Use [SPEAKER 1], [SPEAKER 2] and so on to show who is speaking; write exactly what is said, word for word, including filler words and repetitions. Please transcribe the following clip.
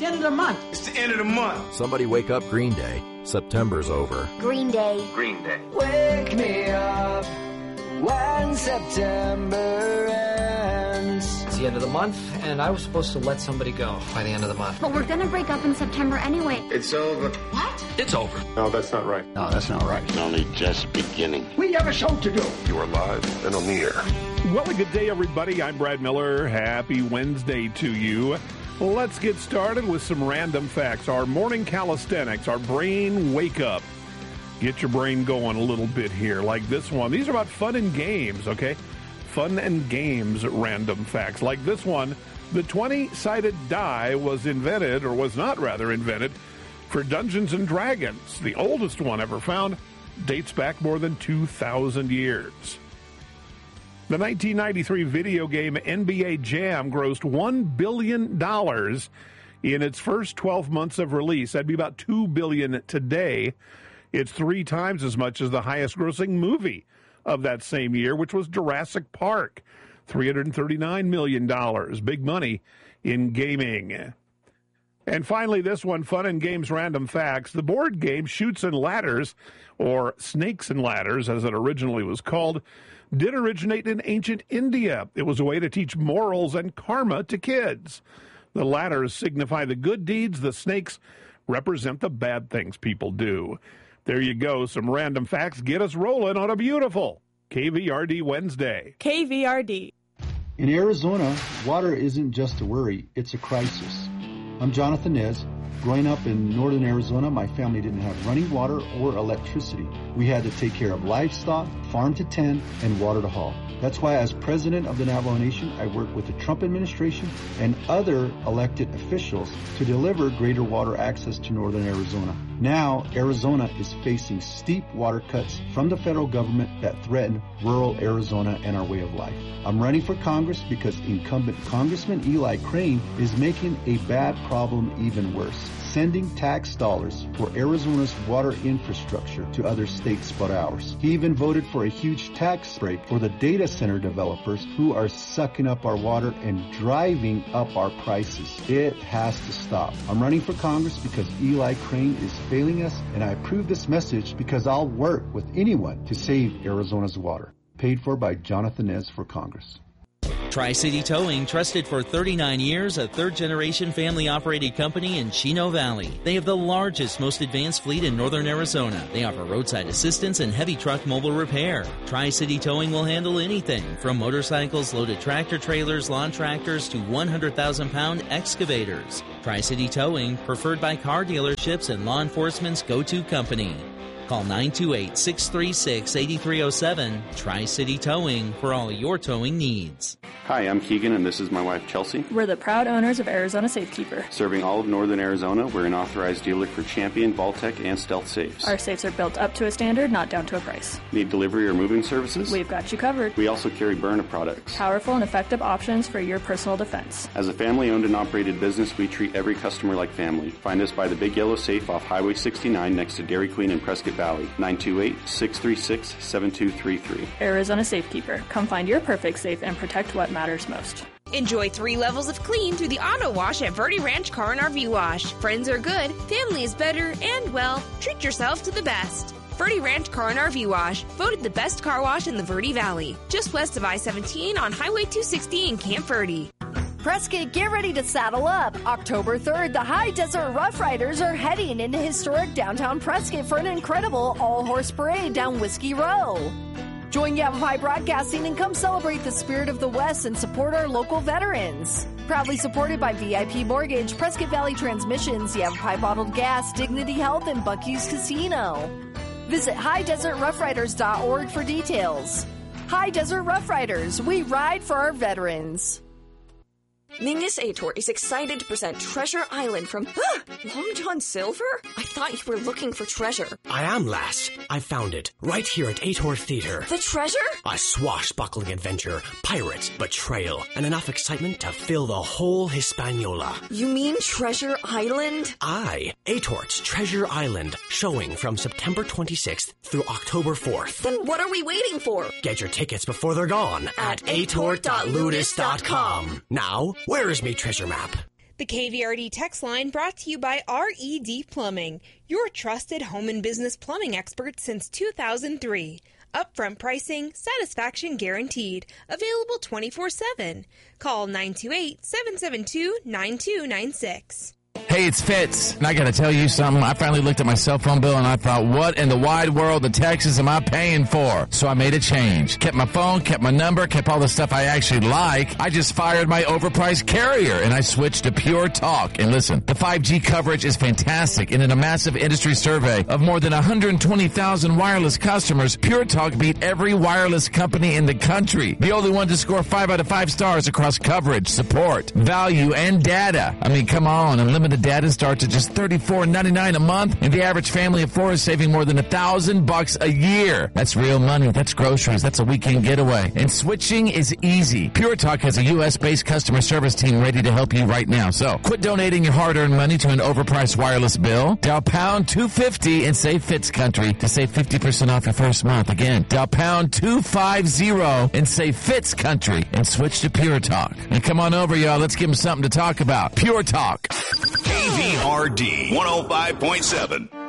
[SPEAKER 1] the end of the month.
[SPEAKER 2] It's the end of the month.
[SPEAKER 3] Somebody wake up Green Day. September's over.
[SPEAKER 4] Green Day.
[SPEAKER 2] Green Day.
[SPEAKER 5] Wake me up when September ends.
[SPEAKER 6] It's the end of the month, and I was supposed to let somebody go by the end of the month.
[SPEAKER 4] But we're gonna break up in September anyway.
[SPEAKER 2] It's over.
[SPEAKER 4] What?
[SPEAKER 6] It's over.
[SPEAKER 7] No, that's not right.
[SPEAKER 8] No, that's not right.
[SPEAKER 9] It's only just beginning.
[SPEAKER 7] We have a show to do.
[SPEAKER 9] You are live and on the air.
[SPEAKER 10] Well, a good day, everybody. I'm Brad Miller. Happy Wednesday to you. Let's get started with some random facts. Our morning calisthenics, our brain wake up. Get your brain going a little bit here, like this one. These are about fun and games, okay? Fun and games random facts. Like this one, the twenty-sided die was invented, or was not rather invented, for Dungeons and Dragons. The oldest one ever found dates back more than two thousand years. The nineteen ninety-three video game N B A Jam grossed one billion dollars in its first twelve months of release. That'd be about two billion dollars today. It's three times as much as the highest-grossing movie of that same year, which was Jurassic Park, three hundred thirty-nine million dollars. Big money in gaming. And finally, this one, Fun and Games Random Facts. The board game Chutes and Ladders, or Snakes and Ladders, as it originally was called, did originate in ancient India. It was a way to teach morals and karma to kids. The ladders signify the good deeds. The snakes represent the bad things people do. There you go. Some random facts. Get us rolling on a beautiful K V R D Wednesday.
[SPEAKER 11] K V R D.
[SPEAKER 8] In Arizona, water isn't just a worry, it's a crisis. I'm Jonathan Nez. Growing up in northern Arizona, my family didn't have running water or electricity. We had to take care of livestock, farm to tend, and water to haul. That's why as president of the Navajo Nation, I work with the Trump administration and other elected officials to deliver greater water access to northern Arizona. Now, Arizona is facing steep water cuts from the federal government that threaten rural Arizona and our way of life. I'm running for Congress because incumbent Congressman Eli Crane is making a bad problem even worse, sending tax dollars for Arizona's water infrastructure to other states but ours. He even voted for a huge tax break for the data center developers who are sucking up our water and driving up our prices. It has to stop. I'm running for Congress because Eli Crane is failing us, and I approve this message because I'll work with anyone to save Arizona's water. Paid for by Jonathan Nez for Congress.
[SPEAKER 12] Tri-City Towing, trusted for thirty-nine years, a third-generation family-operated company in Chino Valley. They have the largest, most advanced fleet in northern Arizona. They offer roadside assistance and heavy truck mobile repair. Tri-City Towing will handle anything, from motorcycles, loaded tractor trailers, lawn tractors, to one hundred thousand pound excavators. Tri-City Towing, preferred by car dealerships and law enforcement's go-to company. Call nine two eight, six three six, eight three zero seven, Tri-City Towing, for all your towing needs.
[SPEAKER 13] Hi, I'm Keegan, and this is my wife, Chelsea.
[SPEAKER 11] We're the proud owners of Arizona Safekeeper.
[SPEAKER 13] Serving all of northern Arizona, we're an authorized dealer for Champion, Vaultec, and Stealth safes.
[SPEAKER 11] Our safes are built up to a standard, not down to a price.
[SPEAKER 13] Need delivery or moving services?
[SPEAKER 11] We've got you covered.
[SPEAKER 13] We also carry Byrna products.
[SPEAKER 11] Powerful and effective options for your personal defense.
[SPEAKER 13] As a family-owned and operated business, we treat every customer like family. Find us by the Big Yellow Safe off Highway sixty-nine next to Dairy Queen in Prescott Valley. nine two eight, six three six, seven two three three.
[SPEAKER 11] Arizona Safekeeper. Come find your perfect safe and protect what matters most.
[SPEAKER 14] Enjoy three levels of clean through the auto wash at Verde Ranch Car and R V Wash. Friends are good, family is better, and, well, treat yourself to the best. Verde Ranch Car and R V Wash, voted the best car wash in the Verde Valley. Just west of I seventeen on Highway two sixty in Camp Verde.
[SPEAKER 15] Prescott, get ready to saddle up. October third, the High Desert Rough Riders are heading into historic downtown Prescott for an incredible all-horse parade down Whiskey Row. Join Yavapai Broadcasting and come celebrate the spirit of the West and support our local veterans. Proudly supported by V I P Mortgage, Prescott Valley Transmissions, Yavapai Bottled Gas, Dignity Health, and Buck Hughes Casino. Visit high desert rough riders dot org for details. High Desert Rough Riders, we ride for our veterans.
[SPEAKER 16] Mingus Ator is excited to present Treasure Island from Long John Silver? I thought you were looking for treasure.
[SPEAKER 17] I am, lass. I found it right here at Ator Theater.
[SPEAKER 16] The treasure?
[SPEAKER 17] A swashbuckling adventure, pirates, betrayal, and enough excitement to fill the whole Hispaniola.
[SPEAKER 16] You mean Treasure Island?
[SPEAKER 17] Aye, Ator's Treasure Island, showing from September twenty-sixth through October fourth.
[SPEAKER 16] Then what are we waiting for?
[SPEAKER 17] Get your tickets before they're gone at ator dot ludus dot com. Now, where is me treasure map?
[SPEAKER 14] The K V R D text line brought to you by R E D Plumbing, your trusted home and business plumbing expert since two thousand three. Upfront pricing, satisfaction guaranteed. Available twenty-four seven. Call nine two eight, seven seven two, nine two nine six.
[SPEAKER 1] Hey, it's Fitz, and I gotta tell you something. I finally looked at my cell phone bill and I thought, what in the wide world of Texas am I paying for? So I made a change. Kept my phone, kept my number, kept all the stuff I actually like. I just fired my overpriced carrier and I switched to Pure Talk. And listen, the five G coverage is fantastic, and in a massive industry survey of more than one hundred twenty thousand wireless customers, Pure Talk beat every wireless company in the country. The only one to score five out of five stars across coverage, support, value, and data. I mean, come on, unlimited data starts at just thirty-four ninety-nine a month, and the average family of four is saving more than a thousand bucks a year. That's real money. That's groceries. That's a weekend getaway. And switching is easy. Pure Talk has a U S based customer service team ready to help you right now. So quit donating your hard-earned money to an overpriced wireless bill. Dial pound two fifty and save Fitz Country to save fifty percent off your first month. Again, dial pound two fifty and save Fitz Country and switch to Pure Talk. And come on over, y'all. Let's give them something to talk about. Pure Talk.
[SPEAKER 2] K V R D one oh five point seven.